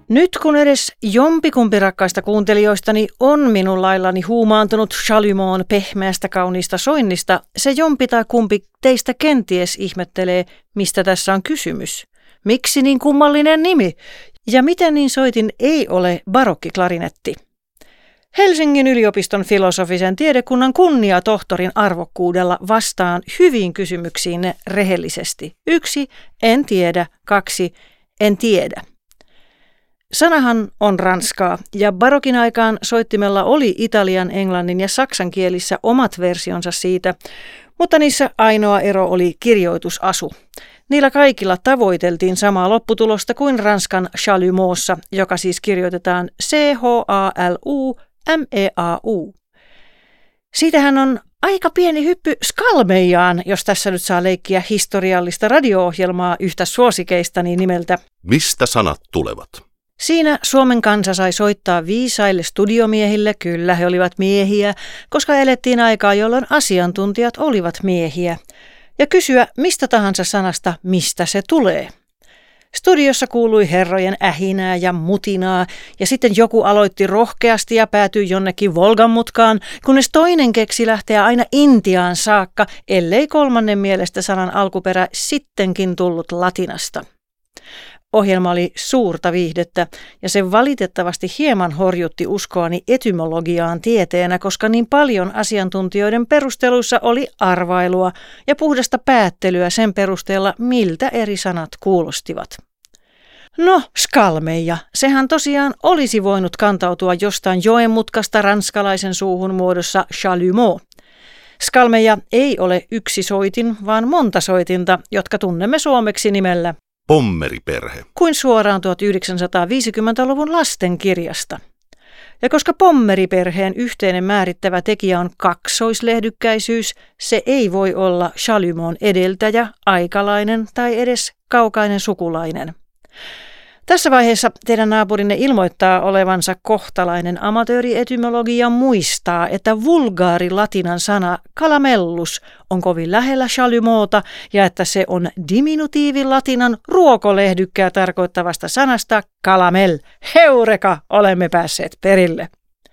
Nyt kun edes jompikumpi rakkaista kuuntelijoistani on minun laillani huumaantunut Chalumeaun pehmeästä kauniista soinnista, se jompi tai kumpi teistä kenties ihmettelee, mistä tässä on kysymys. Miksi niin kummallinen nimi? Ja miten niin soitin ei ole barokkiklarinetti? Helsingin yliopiston filosofisen tiedekunnan kunniatohtorin arvokkuudella vastaan hyviin kysymyksiinne rehellisesti. 1. En tiedä. 2. En tiedä. Sanahan on ranskaa, ja barokin aikaan soittimella oli italian, englannin ja saksan kielissä omat versionsa siitä, mutta niissä ainoa ero oli kirjoitusasu. Niillä kaikilla tavoiteltiin samaa lopputulosta kuin ranskan Chalumeaussa, joka siis kirjoitetaan C-H-A-L-U-M-E-A-U. Siitähän on aika pieni hyppy Skalmeijaan, jos tässä nyt saa leikkiä historiallista radio-ohjelmaa yhtä suosikeistani nimeltä Mistä sanat tulevat? Siinä Suomen kansa sai soittaa viisaille studiomiehille, kyllä he olivat miehiä, koska elettiin aikaa, jolloin asiantuntijat olivat miehiä, ja kysyä mistä tahansa sanasta, mistä se tulee. Studiossa kuului herrojen ähinää ja mutinaa, ja sitten joku aloitti rohkeasti ja päätyi jonnekin Volgan mutkaan, kunnes toinen keksi lähteä aina Intiaan saakka, ellei kolmannen mielestä sanan alkuperä sittenkin tullut latinasta. Ohjelma oli suurta viihdettä, ja se valitettavasti hieman horjutti uskoani etymologiaan tieteenä, koska niin paljon asiantuntijoiden perusteluissa oli arvailua ja puhdasta päättelyä sen perusteella, miltä eri sanat kuulostivat. No, Skalmeija, sehän tosiaan olisi voinut kantautua jostain joenmutkasta ranskalaisen suuhun muodossa Chalumeau. Skalmeija ei ole yksi soitin, vaan monta soitinta, jotka tunnemme suomeksi nimellä Pommeriperhe. Kuin suoraan 1950-luvun lastenkirjasta. Ja koska pommeriperheen yhteinen määrittävä tekijä on kaksoislehdykkäisyys, se ei voi olla Chalumeaun edeltäjä, aikalainen tai edes kaukainen sukulainen. Tässä vaiheessa teidän naapurinne ilmoittaa olevansa kohtalainen amatöörietymologi ja muistaa, että vulgaari latinan sana calamellus on kovin lähellä Chalumeauta ja että se on diminutiivi latinan ruokolehdykkää tarkoittavasta sanasta calamel. Heureka, olemme päässeet perille.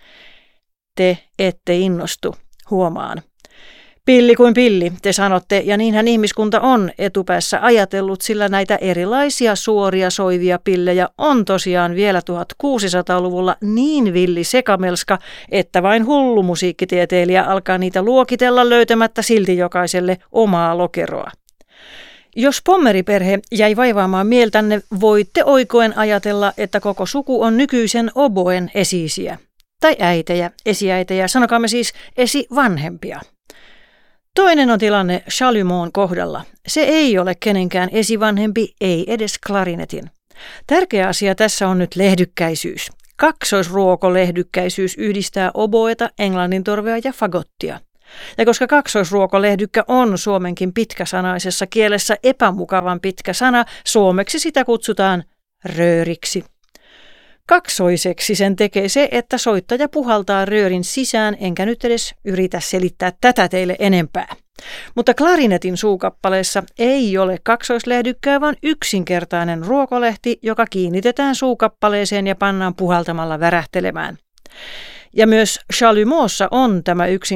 Te ette innostu, huomaan. Pilli kuin pilli, te sanotte, ja niinhän ihmiskunta on etupäässä ajatellut, sillä näitä erilaisia suoria soivia pillejä on tosiaan vielä 1600-luvulla niin villi sekamelska, että vain hullu musiikkitieteilijä alkaa niitä luokitella löytämättä silti jokaiselle omaa lokeroa. Jos pommeriperhe jäi vaivaamaan mieltänne, voitte oikoen ajatella, että koko suku on nykyisen oboen esi-isiä. Tai äitejä, esiäitejä, sanokaamme siis esivanhempia. Toinen on tilanne Chalumeaun kohdalla. Se ei ole kenenkään esivanhempi, ei edes klarinetin. Tärkeä asia tässä on nyt lehdykkäisyys. Kaksoisruokolehdykkäisyys yhdistää oboeta, englannintorvea ja fagottia. Ja koska kaksoisruokolehdykkä on suomenkin pitkäsanaisessa kielessä epämukavan pitkä sana, suomeksi sitä kutsutaan rööriksi. Kaksoiseksi sen tekee se, että soittaja puhaltaa röörin sisään, enkä nyt edes yritä selittää tätä teille enempää. Mutta klarinetin suukappaleessa ei ole kaksoislehdykkää, vaan yksinkertainen ruokolehti, joka kiinnitetään suukappaleeseen ja pannaan puhaltamalla värähtelemään. Ja myös Chalumeaussa on tämä yksinkertainen